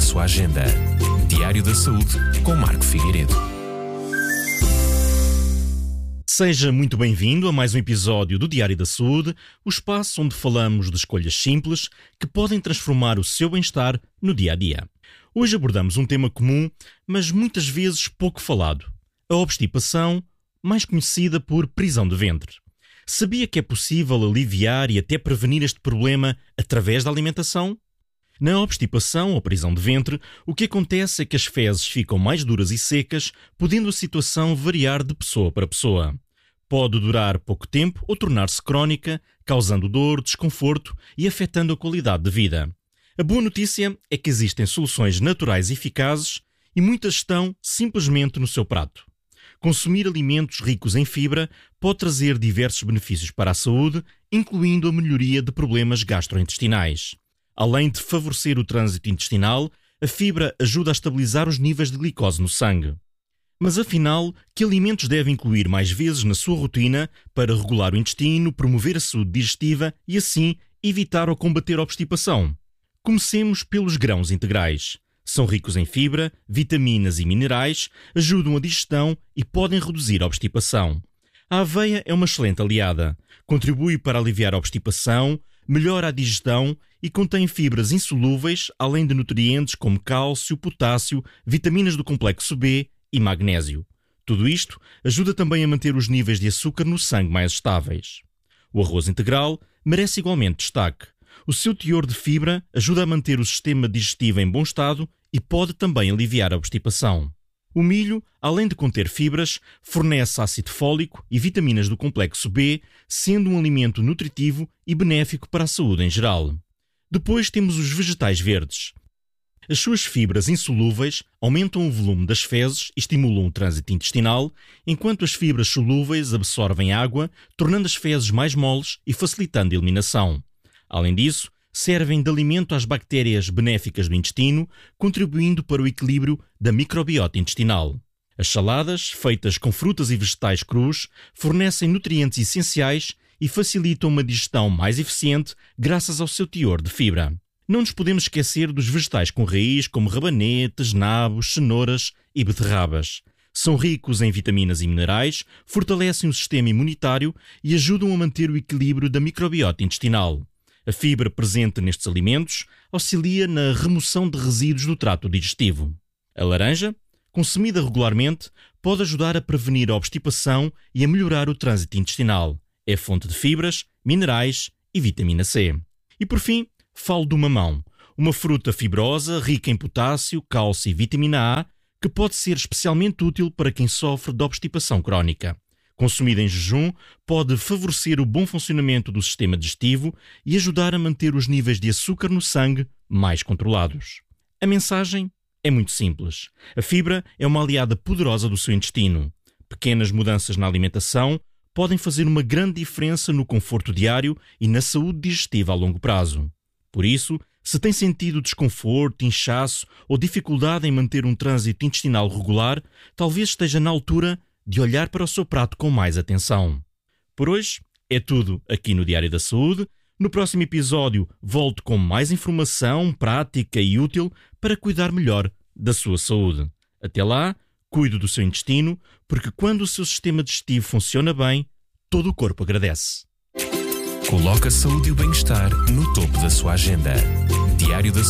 sua agenda. Diário da Saúde com Marco Figueiredo. Seja muito bem-vindo a mais um episódio do Diário da Saúde, o espaço onde falamos de escolhas simples que podem transformar o seu bem-estar no dia-a-dia. Hoje abordamos um tema comum, mas muitas vezes pouco falado: a obstipação, mais conhecida por prisão de ventre. Sabia que é possível aliviar e até prevenir este problema através da alimentação? Na obstipação ou prisão de ventre, o que acontece é que as fezes ficam mais duras e secas, podendo a situação variar de pessoa para pessoa. Pode durar pouco tempo ou tornar-se crónica, causando dor, desconforto e afetando a qualidade de vida. A boa notícia é que existem soluções naturais e eficazes e muitas estão simplesmente no seu prato. Consumir alimentos ricos em fibra pode trazer diversos benefícios para a saúde, incluindo a melhoria de problemas gastrointestinais. Além de favorecer o trânsito intestinal, a fibra ajuda a estabilizar os níveis de glicose no sangue. Mas afinal, que alimentos deve incluir mais vezes na sua rotina para regular o intestino, promover a saúde digestiva e assim evitar ou combater a obstipação? Comecemos pelos grãos integrais. São ricos em fibra, vitaminas e minerais, ajudam a digestão e podem reduzir a obstipação. A aveia é uma excelente aliada. Contribui para aliviar a obstipação, melhora a digestão e contém fibras insolúveis, além de nutrientes como cálcio, potássio, vitaminas do complexo B e magnésio. Tudo isto ajuda também a manter os níveis de açúcar no sangue mais estáveis. O arroz integral merece igualmente destaque. O seu teor de fibra ajuda a manter o sistema digestivo em bom estado e pode também aliviar a obstipação. O milho, além de conter fibras, fornece ácido fólico e vitaminas do complexo B, sendo um alimento nutritivo e benéfico para a saúde em geral. Depois temos os vegetais verdes. As suas fibras insolúveis aumentam o volume das fezes e estimulam o trânsito intestinal, enquanto as fibras solúveis absorvem água, tornando as fezes mais moles e facilitando a eliminação. Além disso, servem de alimento às bactérias benéficas do intestino, contribuindo para o equilíbrio da microbiota intestinal. As saladas, feitas com frutas e vegetais crus, fornecem nutrientes essenciais e facilitam uma digestão mais eficiente graças ao seu teor de fibra. Não nos podemos esquecer dos vegetais com raiz, como rabanetes, nabos, cenouras e beterrabas. São ricos em vitaminas e minerais, fortalecem o sistema imunitário e ajudam a manter o equilíbrio da microbiota intestinal. A fibra presente nestes alimentos auxilia na remoção de resíduos do trato digestivo. A laranja, consumida regularmente, pode ajudar a prevenir a obstipação e a melhorar o trânsito intestinal. É fonte de fibras, minerais e vitamina C. E por fim, falo do mamão, uma fruta fibrosa, rica em potássio, cálcio e vitamina A, que pode ser especialmente útil para quem sofre de obstipação crónica. Consumida em jejum, pode favorecer o bom funcionamento do sistema digestivo e ajudar a manter os níveis de açúcar no sangue mais controlados. A mensagem é muito simples. A fibra é uma aliada poderosa do seu intestino. Pequenas mudanças na alimentação podem fazer uma grande diferença no conforto diário e na saúde digestiva a longo prazo. Por isso, se tem sentido desconforto, inchaço ou dificuldade em manter um trânsito intestinal regular, talvez esteja na altura de olhar para o seu prato com mais atenção. Por hoje é tudo aqui no Diário da Saúde. No próximo episódio volto com mais informação prática e útil para cuidar melhor da sua saúde. Até lá, cuide do seu intestino, porque quando o seu sistema digestivo funciona bem, todo o corpo agradece. Coloque a saúde e o bem-estar no topo da sua agenda. Diário da